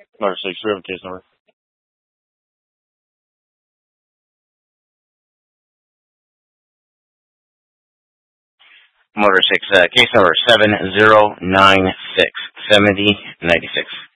Motor 6, we have a case number. Motor 6, case number 7096, 7096.